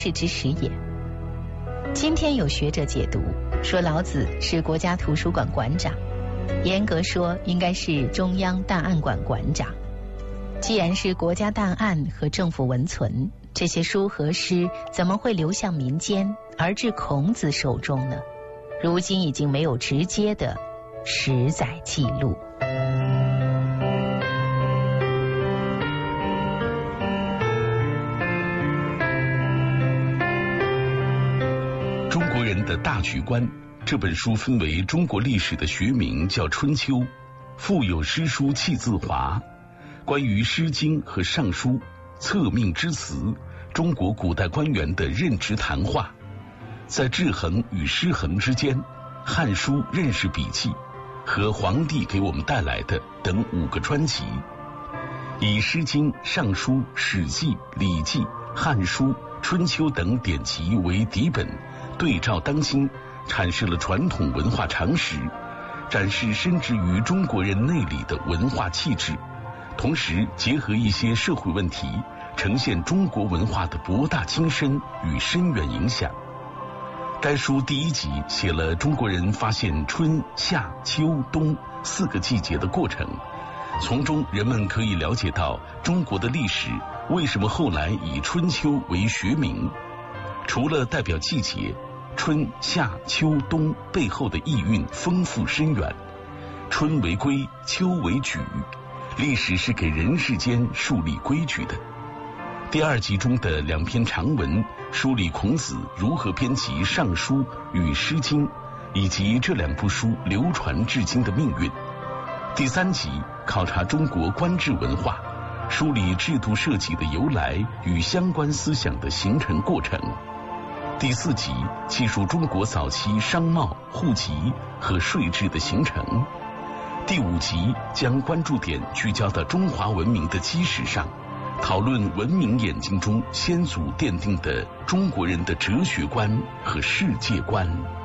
世之始也。今天有学者解读说，老子是国家图书馆馆长，严格说应该是中央档案馆馆长。既然是国家档案和政府文存，这些书和诗怎么会流向民间而至孔子手中呢？如今已经没有直接的实载记录。 中国人的大局观这本书分为中国历史的学名叫《春秋》，附有诗书气自华，关于《诗经》和《尚书》策命之词，中国古代官员的任职谈话，在制衡与失衡之间，《汉书》认识笔记和皇帝给我们带来的等5个专辑，以《诗经》《尚书》《史记》《礼记》《汉书》《春秋》等典籍为底本，对照当今，阐释了传统文化常识，展示深植于中国人内里的文化气质，同时结合一些社会问题，呈现中国文化的博大精深与深远影响。该书第1集写了中国人发现春夏秋冬4个季节的过程，从中人们可以了解到中国的历史为什么后来以春秋为学名。除了代表季节，春夏秋冬背后的意蕴丰富深远，春为规，秋为矩，历史是给人世间树立规矩的。第2集中的2篇长文梳理孔子如何编辑《尚书》与《诗经》，以及这2部书流传至今的命运。第3集考察中国官制文化，梳理制度设计的由来与相关思想的形成过程。第4集记述中国早期商贸、户籍和税制的形成。第5集将关注点聚焦到中华文明的基石上，讨论文明眼睛中先祖奠定的中国人的哲学观和世界观。